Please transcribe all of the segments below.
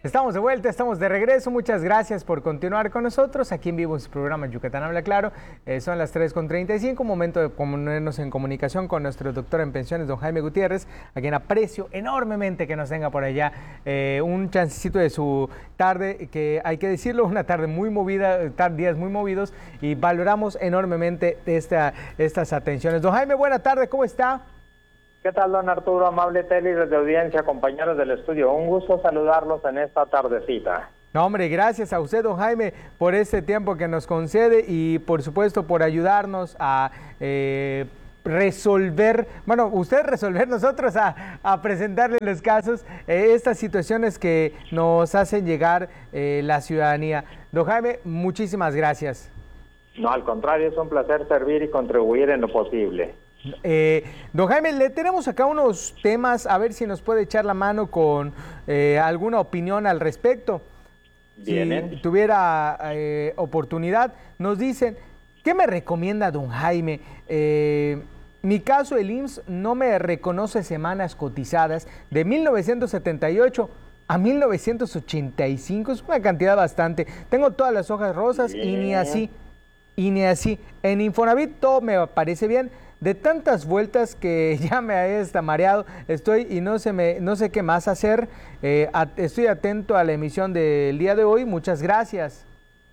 Estamos de vuelta, estamos de regreso. Muchas gracias por continuar con nosotros aquí en vivo en su programa Yucatán Habla Claro. Son las 3:35, momento de ponernos en comunicación con nuestro doctor en pensiones, don Jaime Gutiérrez, a quien aprecio enormemente que nos tenga por allá un chancecito de su tarde, que hay que decirlo, una tarde muy movida, días muy movidos, y valoramos enormemente estas atenciones. Don Jaime, buena tarde, ¿cómo está? ¿Qué tal, don Arturo? Amable tele de audiencia, compañeros del estudio. Un gusto saludarlos en esta tardecita. No, hombre, gracias a usted, don Jaime, por este tiempo que nos concede y, por supuesto, por ayudarnos a resolver, bueno, usted resolver, nosotros a presentarle los casos, estas situaciones que nos hacen llegar la ciudadanía. Don Jaime, muchísimas gracias. No, al contrario, es un placer servir y contribuir en lo posible. Don Jaime, le tenemos acá unos temas, a ver si nos puede echar la mano con alguna opinión al respecto. Bien. Si tuviera oportunidad, nos dicen, ¿qué me recomienda don Jaime? Mi caso, el IMSS no me reconoce semanas cotizadas de 1978 a 1985, es una cantidad bastante. Tengo todas las hojas rosas y ni así. En Infonavit todo me parece bien. De tantas vueltas que ya me he hasta mareado, estoy y no sé qué más hacer. Estoy atento a la emisión del día de hoy. Muchas gracias.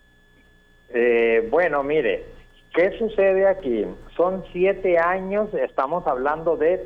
Bueno, mire, ¿qué sucede aquí? Son 7 años, estamos hablando de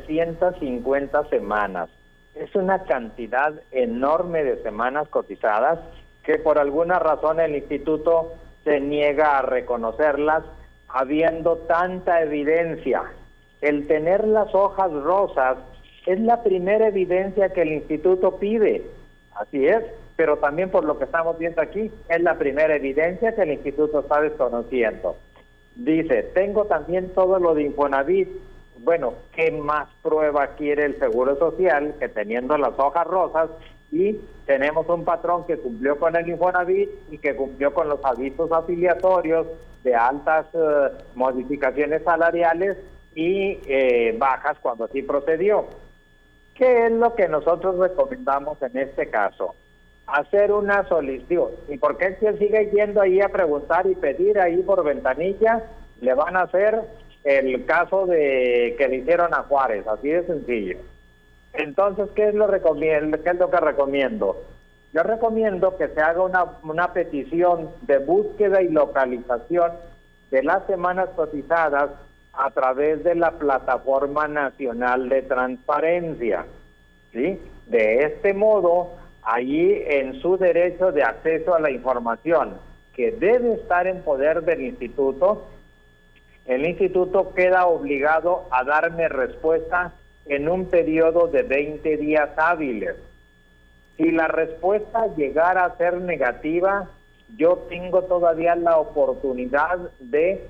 350 semanas. Es una cantidad enorme de semanas cotizadas que por alguna razón el instituto se niega a reconocerlas, habiendo tanta evidencia. El tener las hojas rosas es la primera evidencia que el instituto pide, así es, pero también por lo que estamos viendo aquí, es la primera evidencia que el instituto está desconociendo. Dice, tengo también todo lo de Infonavit. Bueno, ¿qué más prueba quiere el Seguro Social que teniendo las hojas rosas? Y tenemos un patrón que cumplió con el Infonavit y que cumplió con los avisos afiliatorios de altas modificaciones salariales y bajas cuando así procedió. ¿Qué es lo que nosotros recomendamos en este caso? Hacer una solicitud. ¿Y por qué si él sigue yendo ahí a preguntar y pedir ahí por ventanilla? Le van a hacer el caso de que le hicieron a Juárez, así de sencillo. Entonces, ¿qué es lo que recomiendo? Yo recomiendo que se haga una petición de búsqueda y localización de las semanas cotizadas a través de la Plataforma Nacional de Transparencia, ¿sí? De este modo, allí en su derecho de acceso a la información, que debe estar en poder del instituto, el instituto queda obligado a darme respuesta en un periodo de 20 días hábiles. Si la respuesta llegara a ser negativa, yo tengo todavía la oportunidad de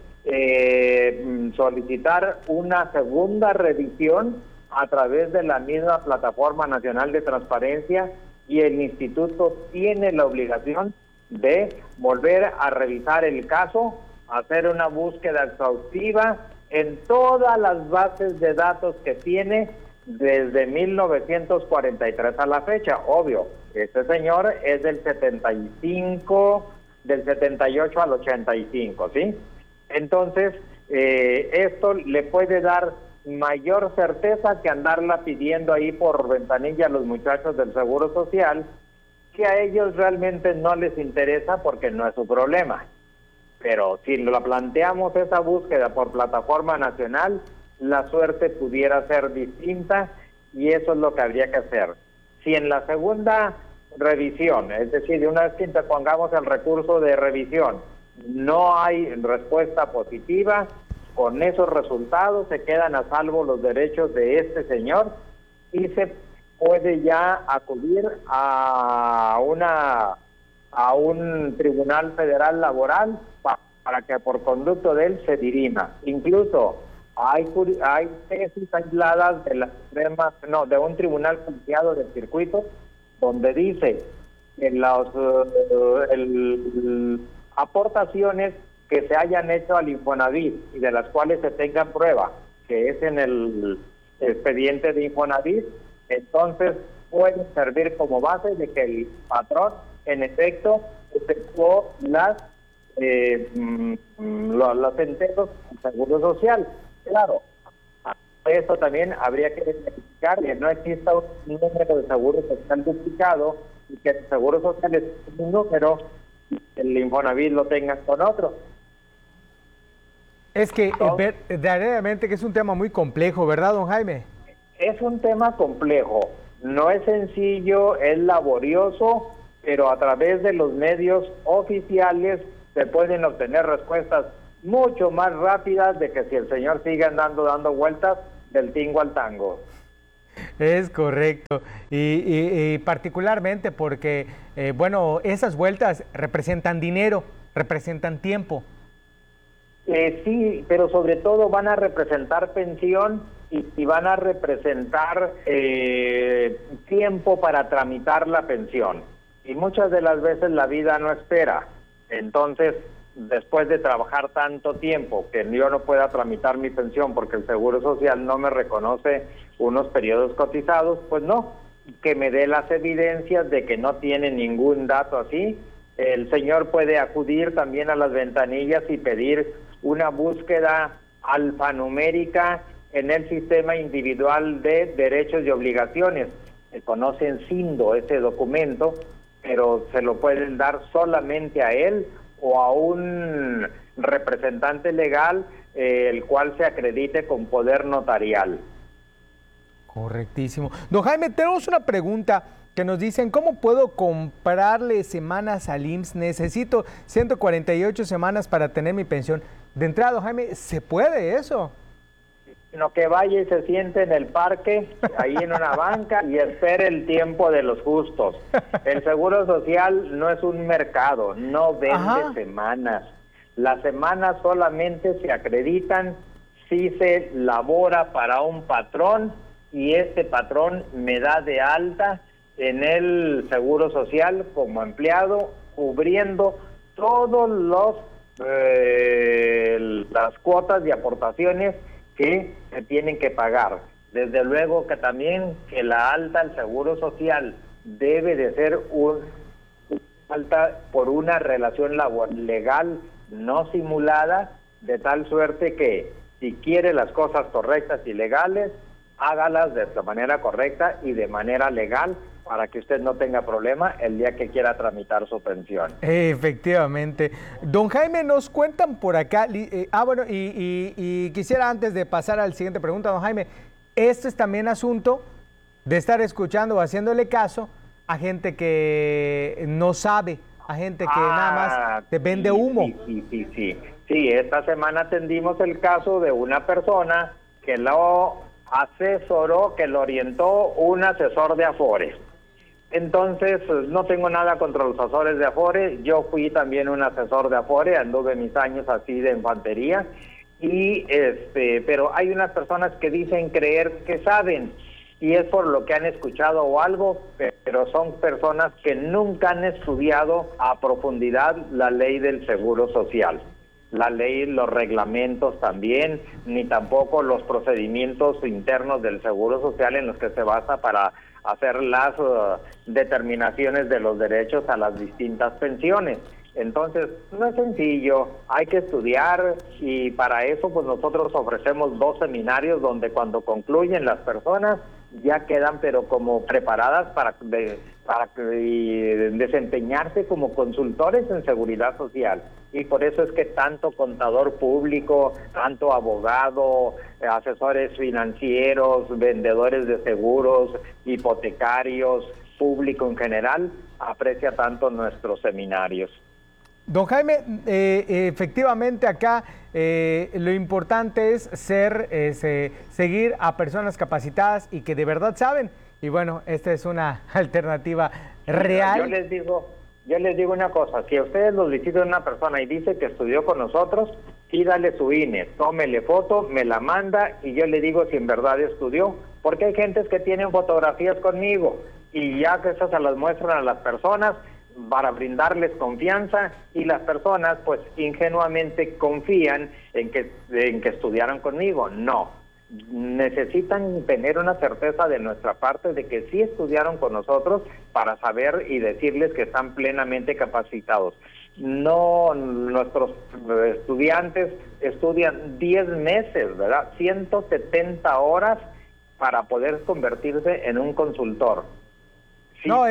solicitar una segunda revisión a través de la misma Plataforma Nacional de Transparencia, y el instituto tiene la obligación de volver a revisar el caso, hacer una búsqueda exhaustiva en todas las bases de datos que tiene desde 1943 a la fecha. Obvio, este señor es del 75, del 78 al 85, ¿sí? Entonces, esto le puede dar mayor certeza que andarla pidiendo ahí por ventanilla a los muchachos del Seguro Social, que a ellos realmente no les interesa porque no es su problema. Pero si la planteamos esa búsqueda por plataforma nacional, la suerte pudiera ser distinta y eso es lo que habría que hacer. Si en la segunda revisión, es decir, de una vez que interpongamos el recurso de revisión, no hay respuesta positiva, con esos resultados se quedan a salvo los derechos de este señor y se puede ya acudir a un tribunal federal laboral para que por conducto de él se dirima. Incluso hay tesis aisladas de de un tribunal colegiado del circuito donde dice que las aportaciones que se hayan hecho al Infonavit y de las cuales se tenga prueba que es en el expediente de Infonavit, entonces pueden servir como base de que el patrón, en efecto, efectuó los enteros del Seguro Social. Claro, eso también habría que verificar que no exista un número de Seguro Social duplicado y que el Seguro Social es un número y el Infonavit lo tenga con otro. Es que verdaderamente que es un tema muy complejo, ¿verdad, don Jaime? Es un tema complejo, no es sencillo, es laborioso, pero a través de los medios oficiales se pueden obtener respuestas mucho más rápidas de que si el señor sigue andando dando vueltas del tingo al tango. Es correcto, y particularmente porque, bueno, esas vueltas representan dinero, representan tiempo. Sí, pero sobre todo van a representar pensión y van a representar tiempo para tramitar la pensión. Y muchas de las veces la vida no espera. Entonces, después de trabajar tanto tiempo que yo no pueda tramitar mi pensión porque el Seguro Social no me reconoce unos periodos cotizados, pues no, que me dé las evidencias de que no tiene ningún dato así. El señor puede acudir también a las ventanillas y pedir una búsqueda alfanumérica en el Sistema Individual de Derechos y Obligaciones. Se conoce en SINDO ese documento, pero se lo pueden dar solamente a él o a un representante legal, el cual se acredite con poder notarial. Correctísimo. Don Jaime, tenemos una pregunta que nos dicen, ¿cómo puedo comprarle semanas al IMSS? Necesito 148 semanas para tener mi pensión. De entrada, don Jaime, ¿se puede eso? Sino que vaya y se siente en el parque, ahí en una banca, y espere el tiempo de los justos. El Seguro Social no es un mercado, no vende semanas. Las semanas solamente se acreditan si se labora para un patrón y este patrón me da de alta en el Seguro Social como empleado, cubriendo todos las cuotas y aportaciones que se tienen que pagar. Desde luego que también que la alta al Seguro Social debe de ser una alta por una relación legal no simulada, de tal suerte que si quiere las cosas correctas y legales, hágalas de la manera correcta y de manera legal, para que usted no tenga problema el día que quiera tramitar su pensión. Efectivamente. Don Jaime, nos cuentan por acá, bueno, y quisiera antes de pasar al siguiente pregunta, don Jaime, este es también asunto de estar escuchando o haciéndole caso a gente que no sabe, a gente que nada más te vende humo. Sí, esta semana atendimos el caso de una persona que lo asesoró, que lo orientó un asesor de Afore. Entonces, no tengo nada contra los asesores de Afore, yo fui también un asesor de Afore, anduve mis años así de infantería, y pero hay unas personas que dicen creer que saben, y es por lo que han escuchado o algo, pero son personas que nunca han estudiado a profundidad la ley del Seguro Social. La ley, los reglamentos también, ni tampoco los procedimientos internos del Seguro Social en los que se basa para hacer las determinaciones de los derechos a las distintas pensiones. Entonces, no es sencillo, hay que estudiar y para eso pues nosotros ofrecemos 2 seminarios donde cuando concluyen las personas ya quedan pero como preparadas para desempeñarse como consultores en seguridad social. Y por eso es que tanto contador público, tanto abogado, asesores financieros, vendedores de seguros, hipotecarios, público en general, aprecia tanto nuestros seminarios. Don Jaime, efectivamente acá lo importante es seguir a personas capacitadas y que de verdad saben. Y bueno, esta es una alternativa real. Yo les digo una cosa, si a ustedes los visita una persona y dice que estudió con nosotros, pídale su INE, tómele foto, me la manda y yo le digo si en verdad estudió, porque hay gentes que tienen fotografías conmigo y ya que esas se las muestran a las personas para brindarles confianza y las personas pues ingenuamente confían en que estudiaron conmigo. No, necesitan tener una certeza de nuestra parte de que sí estudiaron con nosotros para saber y decirles que están plenamente capacitados. No, nuestros estudiantes estudian 10 meses, ¿verdad? 170 horas para poder convertirse en un consultor. Si no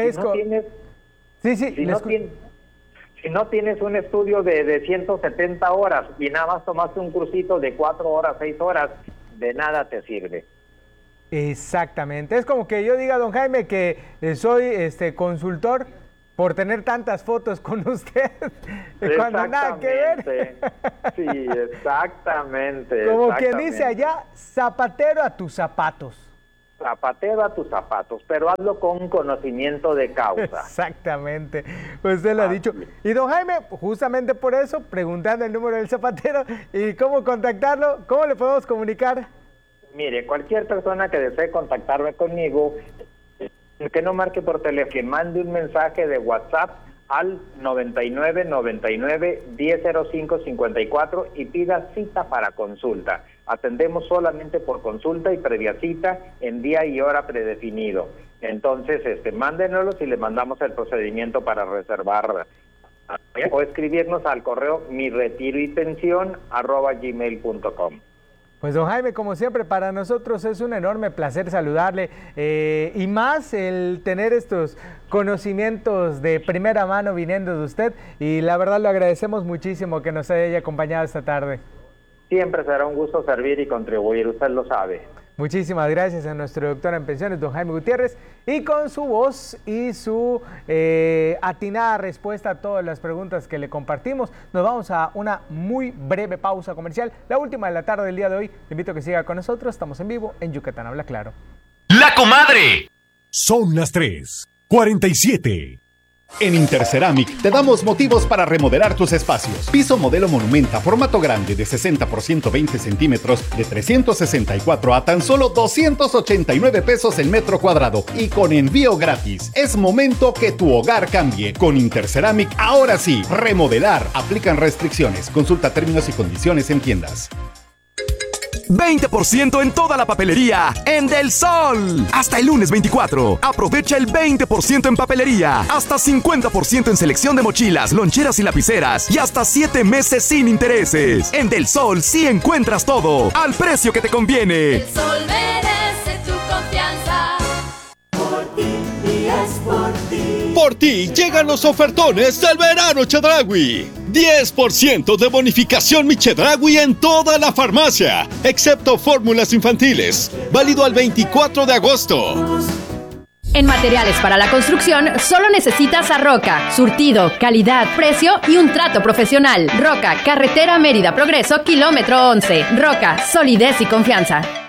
tienes un estudio de 170 horas y nada más tomaste un cursito de 4 horas, 6 horas, de nada te sirve. Exactamente. Es como que yo diga, don Jaime, que soy consultor por tener tantas fotos con usted, cuando nada que ver. Sí, exactamente. Como que dice allá, zapatero a tus zapatos. Zapatero a tus zapatos, pero hazlo con conocimiento de causa. Exactamente, usted lo ha dicho. Y don Jaime, justamente por eso, preguntando el número del zapatero y cómo contactarlo, ¿cómo le podemos comunicar? Mire, cualquier persona que desee contactarme conmigo, que no marque por teléfono, que mande un mensaje de WhatsApp al 99-1005-54 y pida cita para consulta. Atendemos solamente por consulta y previa cita en día y hora predefinido. Entonces, mándenoslos y le mandamos el procedimiento para reservar o escribirnos al correo miretiroypension@gmail.com. Pues don Jaime, como siempre, para nosotros es un enorme placer saludarle y más el tener estos conocimientos de primera mano viniendo de usted, y la verdad lo agradecemos muchísimo que nos haya acompañado esta tarde. Siempre será un gusto servir y contribuir, usted lo sabe. Muchísimas gracias a nuestro doctor en pensiones, don Jaime Gutiérrez, y con su voz y su atinada respuesta a todas las preguntas que le compartimos, nos vamos a una muy breve pausa comercial, la última de la tarde del día de hoy. Le invito a que siga con nosotros, estamos en vivo en Yucatán Habla Claro. ¡La comadre! Son las 3:47. En Interceramic te damos motivos para remodelar tus espacios. Piso modelo Monumenta, formato grande de 60 por 120 centímetros, de 364 a tan solo 289 pesos el metro cuadrado y con envío gratis. Es momento que tu hogar cambie. Con Interceramic, ahora sí, remodelar. Aplican restricciones. Consulta términos y condiciones en tiendas. 20% en toda la papelería en Del Sol. Hasta el lunes 24. Aprovecha el 20% en papelería. Hasta 50% en selección de mochilas, loncheras y lapiceras. Y hasta 7 meses sin intereses. En Del Sol sí encuentras todo al precio que te conviene. Del Sol merece tu confianza. Por ti y es por ti. Por ti llegan los ofertones del verano Chedraui. 10% de bonificación Mi Chedraui en toda la farmacia, excepto fórmulas infantiles. Válido al 24 de agosto. En materiales para la construcción, solo necesitas a Roca. Surtido, calidad, precio y un trato profesional. Roca, carretera Mérida Progreso, kilómetro 11. Roca, solidez y confianza.